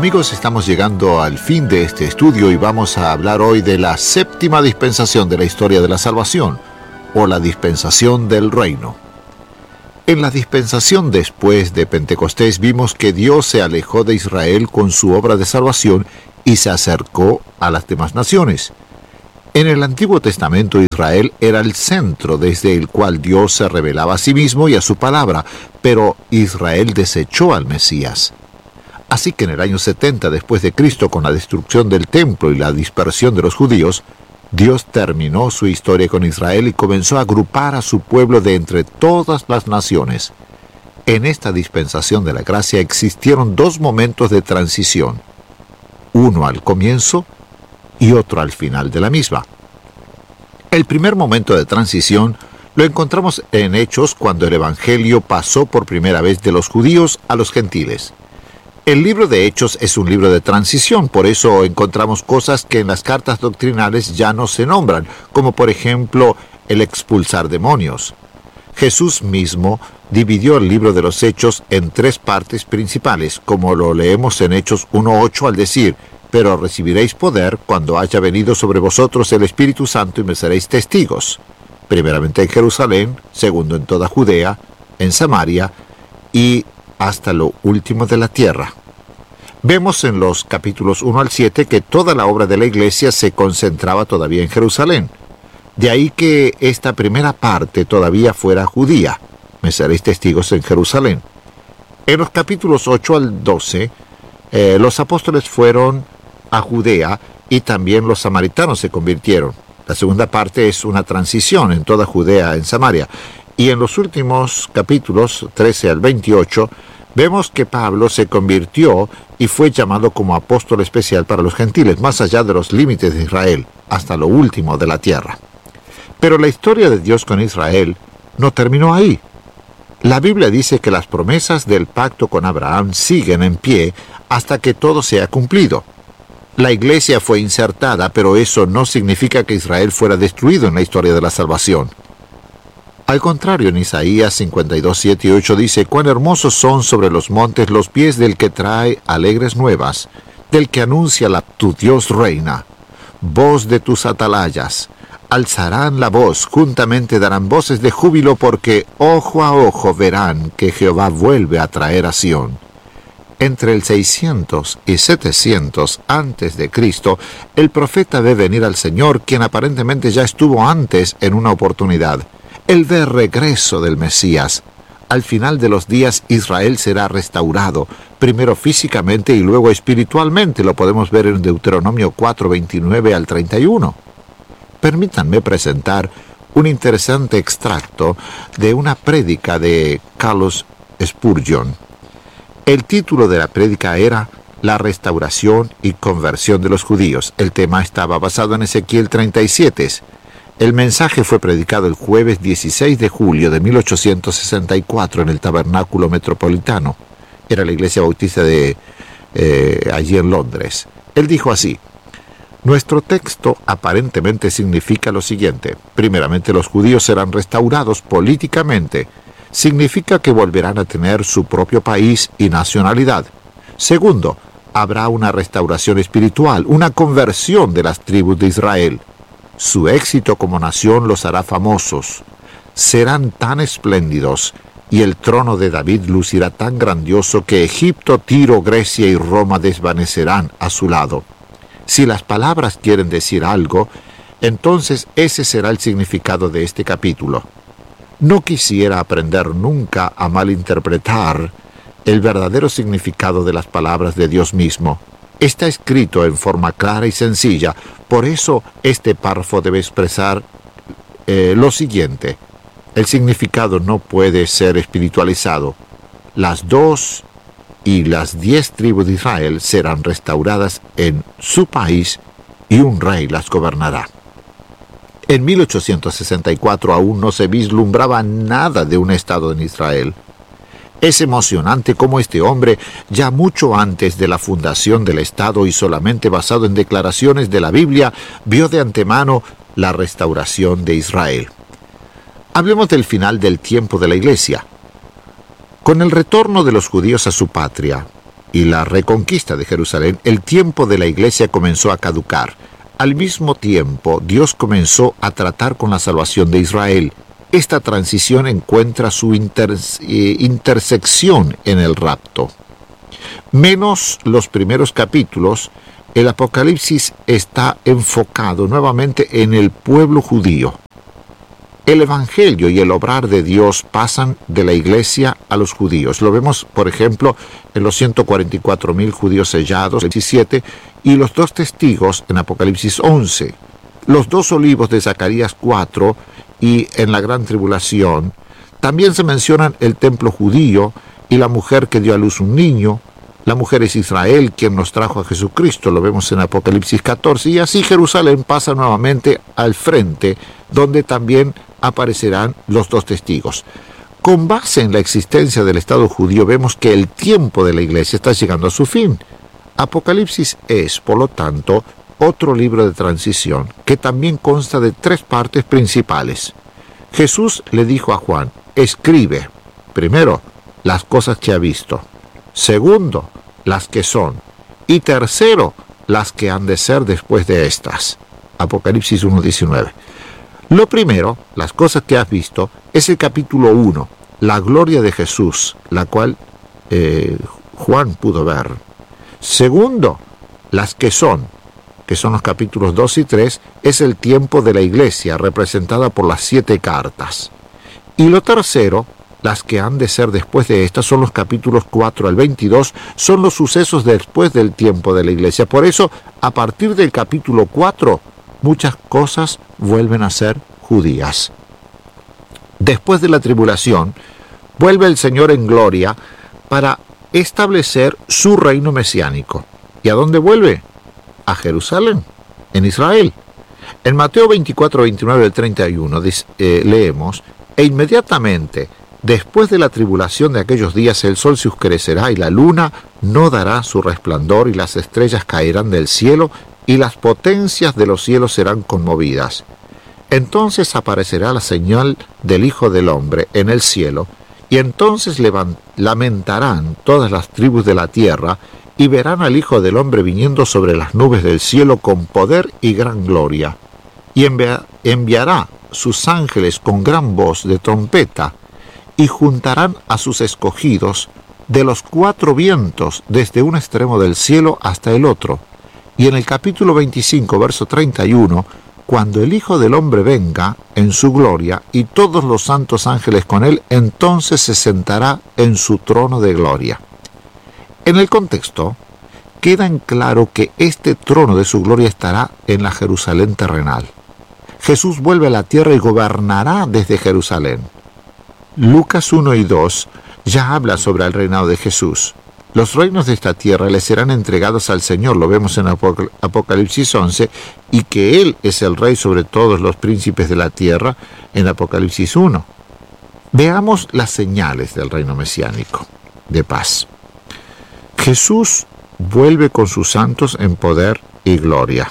Amigos, estamos llegando al fin de este estudio y vamos a hablar hoy de la séptima dispensación de la historia de la salvación, o la dispensación del reino. En la dispensación después de Pentecostés vimos que Dios se alejó de Israel con su obra de salvación y se acercó a las demás naciones. En el Antiguo Testamento Israel era el centro desde el cual Dios se revelaba a sí mismo y a su palabra, pero Israel desechó al Mesías. Así que en el año 70 después de Cristo, con la destrucción del templo y la dispersión de los judíos, Dios terminó su historia con Israel y comenzó a agrupar a su pueblo de entre todas las naciones. En esta dispensación de la gracia existieron dos momentos de transición, uno al comienzo y otro al final de la misma. El primer momento de transición lo encontramos en Hechos, cuando el Evangelio pasó por primera vez de los judíos a los gentiles. El libro de Hechos es un libro de transición, por eso encontramos cosas que en las cartas doctrinales ya no se nombran, como por ejemplo el expulsar demonios. Jesús mismo dividió el libro de los Hechos en tres partes principales, como lo leemos en Hechos 1:8 al decir: «Pero recibiréis poder cuando haya venido sobre vosotros el Espíritu Santo y me seréis testigos, primeramente en Jerusalén, segundo en toda Judea, en Samaria y hasta lo último de la tierra». Vemos en los capítulos 1 al 7 que toda la obra de la iglesia se concentraba todavía en Jerusalén. De ahí que esta primera parte todavía fuera judía: «Me seréis testigos en Jerusalén». En los capítulos 8 al 12, los apóstoles fueron a Judea y también los samaritanos se convirtieron. La segunda parte es una transición en toda Judea, en Samaria. Y en los últimos capítulos 13 al 28, vemos que Pablo se convirtió y fue llamado como apóstol especial para los gentiles, más allá de los límites de Israel, hasta lo último de la tierra. Pero la historia de Dios con Israel no terminó ahí. La Biblia dice que las promesas del pacto con Abraham siguen en pie hasta que todo sea cumplido. La iglesia fue insertada, pero eso no significa que Israel fuera destruido en la historia de la salvación. Al contrario, en Isaías 52, 7 y 8 dice: «Cuán hermosos son sobre los montes los pies del que trae alegres nuevas, del que anuncia tu Dios reina. Voz de tus atalayas, alzarán la voz, juntamente darán voces de júbilo, porque ojo a ojo verán que Jehová vuelve a traer a Sión». Entre el 600 y 700 antes de Cristo, el profeta ve venir al Señor, quien aparentemente ya estuvo antes en una oportunidad. Él ve el regreso del Mesías. Al final de los días, Israel será restaurado, primero físicamente y luego espiritualmente. Lo podemos ver en Deuteronomio 4, 29 al 31. Permítanme presentar un interesante extracto de una prédica de Carlos Spurgeon. El título de la prédica era «La restauración y conversión de los judíos». El tema estaba basado en Ezequiel 37. El mensaje fue predicado el jueves 16 de julio de 1864 en el Tabernáculo Metropolitano. Era la iglesia bautista de allí en Londres. Él dijo así: «Nuestro texto aparentemente significa lo siguiente. Primeramente, los judíos serán restaurados políticamente. Significa que volverán a tener su propio país y nacionalidad. Segundo, habrá una restauración espiritual, una conversión de las tribus de Israel. Su éxito como nación los hará famosos. Serán tan espléndidos y el trono de David lucirá tan grandioso que Egipto, Tiro, Grecia y Roma desvanecerán a su lado. Si las palabras quieren decir algo, entonces ese será el significado de este capítulo. No quisiera aprender nunca a malinterpretar el verdadero significado de las palabras de Dios mismo. Está escrito en forma clara y sencilla, por eso este párrafo debe expresar lo siguiente: el significado no puede ser espiritualizado. Las 2 y las 10 tribus de Israel serán restauradas en su país y un rey las gobernará». En 1864 aún no se vislumbraba nada de un Estado en Israel. Es emocionante cómo este hombre, ya mucho antes de la fundación del Estado y solamente basado en declaraciones de la Biblia, vio de antemano la restauración de Israel. Hablemos del final del tiempo de la Iglesia. Con el retorno de los judíos a su patria, y la reconquista de Jerusalén, el tiempo de la iglesia comenzó a caducar. Al mismo tiempo, Dios comenzó a tratar con la salvación de Israel. Esta transición encuentra su intersección en el rapto. Menos los primeros capítulos, el Apocalipsis está enfocado nuevamente en el pueblo judío. El Evangelio y el obrar de Dios pasan de la iglesia a los judíos. Lo vemos, por ejemplo, en los 144,000 judíos sellados, 17, y los 2 testigos en Apocalipsis 11. Los 2 olivos de Zacarías 4 y en la gran tribulación. También se mencionan el templo judío y la mujer que dio a luz un niño. La mujer es Israel, quien nos trajo a Jesucristo, lo vemos en Apocalipsis 14, y así Jerusalén pasa nuevamente al frente, donde también aparecerán los 2 testigos. Con base en la existencia del Estado judío, vemos que el tiempo de la iglesia está llegando a su fin. Apocalipsis es, por lo tanto, otro libro de transición, que también consta de 3 partes principales. Jesús le dijo a Juan: escribe, primero, las cosas que ha visto; segundo, las que son; y tercero, las que han de ser después de estas. Apocalipsis 1:19. Lo primero, las cosas que has visto, es el capítulo 1, la gloria de Jesús, la cual Juan pudo ver. Segundo, las que son los capítulos 2 y 3, es el tiempo de la iglesia, representada por las 7 cartas. Y lo tercero, las que han de ser después de estas, son los capítulos 4 al 22, son los sucesos después del tiempo de la iglesia. Por eso, a partir del capítulo 4, muchas cosas vuelven a ser judías. Después de la tribulación, vuelve el Señor en gloria para establecer su reino mesiánico. ¿Y a dónde vuelve? A Jerusalén, en Israel. En Mateo 24, 29 al 31 leemos: e inmediatamente después de la tribulación de aquellos días, el sol se oscurecerá y la luna no dará su resplandor, y las estrellas caerán del cielo, y las potencias de los cielos serán conmovidas. Entonces aparecerá la señal del Hijo del Hombre en el cielo, y entonces lamentarán todas las tribus de la tierra, y verán al Hijo del Hombre viniendo sobre las nubes del cielo con poder y gran gloria. Y enviará sus ángeles con gran voz de trompeta, y juntarán a sus escogidos de los 4 vientos, desde un extremo del cielo hasta el otro. Y en el capítulo 25, verso 31, cuando el Hijo del Hombre venga en su gloria, y todos los santos ángeles con él, entonces se sentará en su trono de gloria. En el contexto, queda en claro que este trono de su gloria estará en la Jerusalén terrenal. Jesús vuelve a la tierra y gobernará desde Jerusalén. Lucas 1 y 2 ya habla sobre el reinado de Jesús. Los reinos de esta tierra le serán entregados al Señor, lo vemos en Apocalipsis 11, y que Él es el Rey sobre todos los príncipes de la tierra, en Apocalipsis 1. Veamos las señales del reino mesiánico de paz. Jesús vuelve con sus santos en poder y gloria.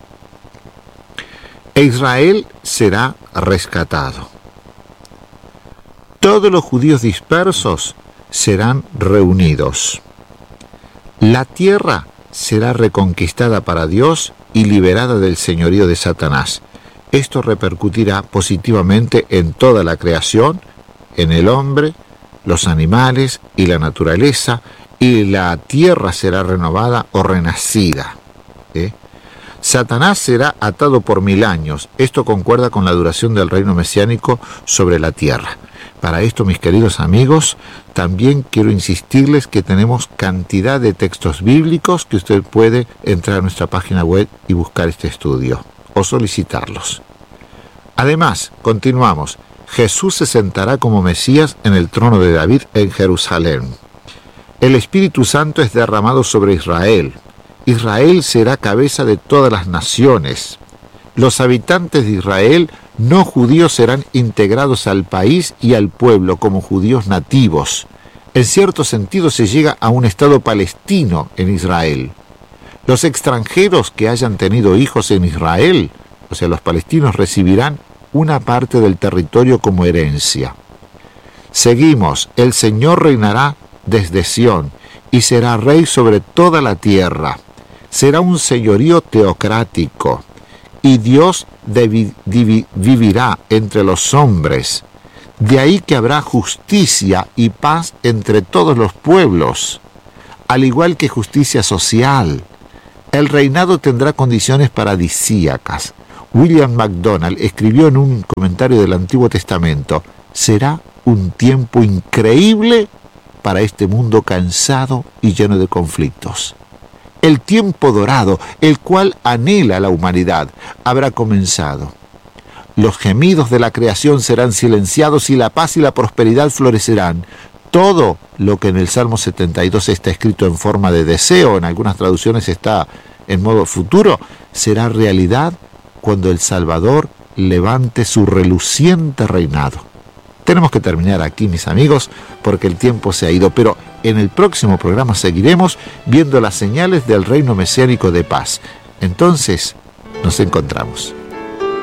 E Israel será rescatado. Todos los judíos dispersos serán reunidos. La tierra será reconquistada para Dios y liberada del señorío de Satanás. Esto repercutirá positivamente en toda la creación, en el hombre, los animales y la naturaleza, y la tierra será renovada o renacida. Satanás será atado por 1000 años. Esto concuerda con la duración del reino mesiánico sobre la tierra. Para esto, mis queridos amigos, también quiero insistirles que tenemos cantidad de textos bíblicos que usted puede entrar a nuestra página web y buscar este estudio o solicitarlos. Además, continuamos. Jesús se sentará como Mesías en el trono de David en Jerusalén. El Espíritu Santo es derramado sobre Israel. Israel será cabeza de todas las naciones. Los habitantes de Israel no judíos serán integrados al país y al pueblo como judíos nativos. En cierto sentido se llega a un Estado palestino en Israel. Los extranjeros que hayan tenido hijos en Israel, o sea, los palestinos, recibirán una parte del territorio como herencia. Seguimos, el Señor reinará desde Sión, y será rey sobre toda la tierra. Será un señorío teocrático, y Dios vivirá entre los hombres. De ahí que habrá justicia y paz entre todos los pueblos, al igual que justicia social. El reinado tendrá condiciones paradisíacas. William MacDonald escribió en un comentario del Antiguo Testamento: será un tiempo increíble para este mundo cansado y lleno de conflictos. El tiempo dorado, el cual anhela la humanidad, habrá comenzado. Los gemidos de la creación serán silenciados y la paz y la prosperidad florecerán. Todo lo que en el Salmo 72 está escrito en forma de deseo, en algunas traducciones está en modo futuro, será realidad cuando el Salvador levante su reluciente reinado. Tenemos que terminar aquí, mis amigos, porque el tiempo se ha ido, pero en el próximo programa seguiremos viendo las señales del reino mesiánico de paz. Entonces, nos encontramos.